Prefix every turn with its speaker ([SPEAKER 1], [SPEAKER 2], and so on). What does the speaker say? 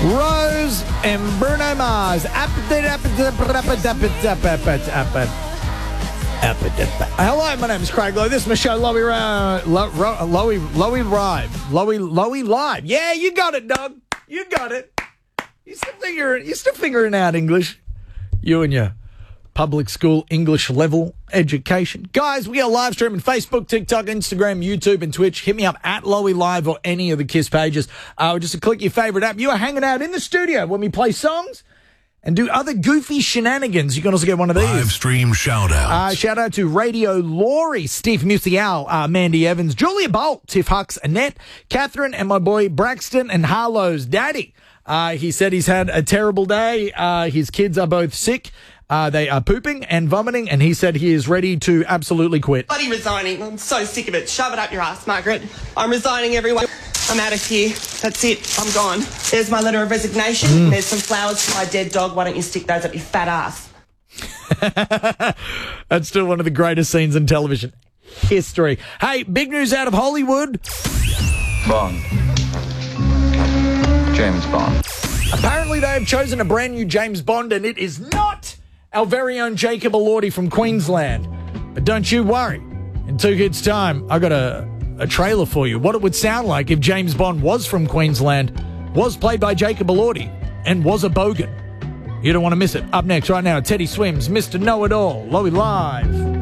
[SPEAKER 1] Rose and Bruno Mars. Hello, my name is Craig Lowe. This is my show, Lowy Live. Yeah, you got it, Doug. You got it. You're still figuring out English. You and your public school English level education. Guys, we are live streaming Facebook, TikTok, Instagram, YouTube, and Twitch. Hit me up at Lowy Live or any of the KISS pages. Just to click your favorite app. You are hanging out in the studio when we play songs and do other goofy shenanigans. You can also get one of these.
[SPEAKER 2] Live stream shout-outs.
[SPEAKER 1] Shout out to Radio Laurie, Steve Musial, Mandy Evans, Julia Bolt, Tiff Hux, Annette, Catherine, and my boy Braxton and Harlow's daddy. He said he's had a terrible day. His kids are both sick. They are pooping and vomiting, and he said he is ready to absolutely quit.
[SPEAKER 3] Bloody resigning. I'm so sick of it. Shove it up your ass, Margaret. I'm resigning, everyone. I'm out of here. That's it. I'm gone. There's my letter of resignation. There's some flowers for my dead dog. Why don't you stick those up your fat ass?
[SPEAKER 1] That's still one of the greatest scenes in television history. Hey, big news out of Hollywood.
[SPEAKER 4] Bond. James Bond.
[SPEAKER 1] Apparently they have chosen a brand new James Bond, and it is not our very own Jacob Elordi from Queensland. But don't you worry. In 2 Kids' time, I got a trailer for you. What it would sound like if James Bond was from Queensland, was played by Jacob Elordi, and was a bogan. You don't want to miss it. Up next right now, Teddy Swims, Mr. Know-It-All, Lowy Live.